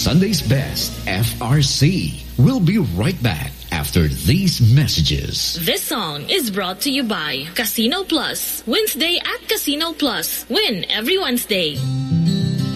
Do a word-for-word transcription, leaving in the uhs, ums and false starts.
Sunday's Best F R C. We'll be right back after these messages. This song is brought to you by Casino Plus. Wednesday at Casino Plus. Win every Wednesday.